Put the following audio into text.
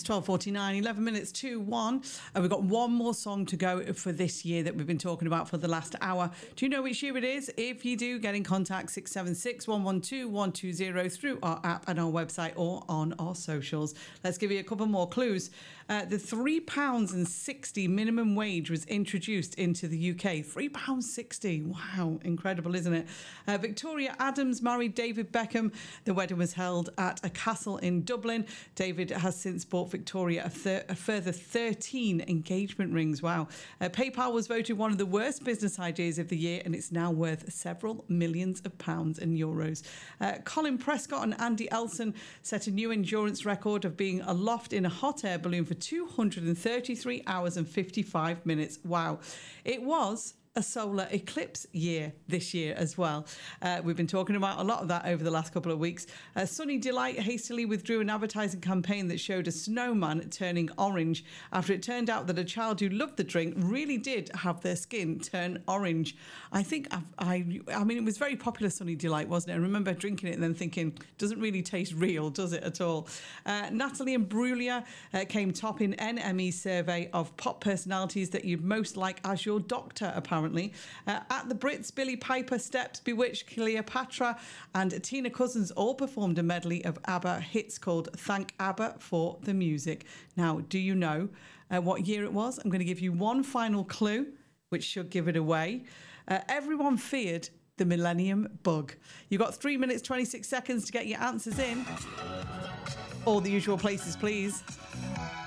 12:49, 11 minutes to 1. And we've got one more song to go for this year that we've been talking about for the last hour. Do you know which year it is? If you do, get in contact 676 112 120 through our app and our website or on our socials. Let's give you a couple more clues. The £3.60 minimum wage was introduced into the UK. £3.60. Wow, incredible, isn't it? Victoria Adams married David Beckham. The wedding was held at a castle in Dublin. David has since bought Victoria a further 13 engagement rings. Wow. PayPal was voted one of the worst business ideas of the year, and it's now worth several millions of pounds and euros. Colin Prescott and Andy Elson set a new endurance record of being aloft in a hot air balloon for 233 hours and 55 minutes. Wow. It was a solar eclipse year this year as well. We've been talking about a lot of that over the last couple of weeks. Sunny Delight hastily withdrew an advertising campaign that showed a snowman turning orange after it turned out that a child who loved the drink really did have their skin turn orange. I think, I mean, it was very popular, Sunny Delight, wasn't it? I remember drinking it and then thinking, doesn't really taste real, does it at all? Natalie Imbruglia came top in NME's survey of pop personalities that you'd most like as your doctor, apparently. At the Brits, Billie Piper, Steps, Bewitched, Cleopatra and Tina Cousins all performed a medley of ABBA hits called Thank ABBA for the Music. Now, do you know what year it was? I'm going to give you one final clue, which should give it away. Everyone feared the Millennium Bug. You've got 3 minutes, 26 seconds to get your answers in. All the usual places, please.